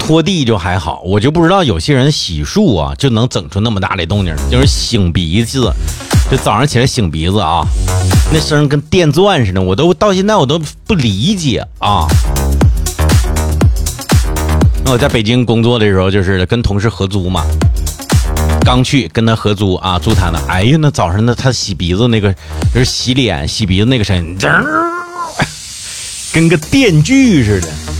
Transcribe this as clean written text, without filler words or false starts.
拖地就还好，我就不知道有些人洗漱啊就能整出那么大的动静，就是擤鼻子，就早上起来擤鼻子啊，那声跟电钻似的，我都到现在我都不理解啊。那我在北京工作的时候，就是跟同事合租嘛，刚去跟他合租啊，租他的，哎呀，那早上他洗鼻子那个，就是洗脸洗鼻子那个声音，跟个电锯似的。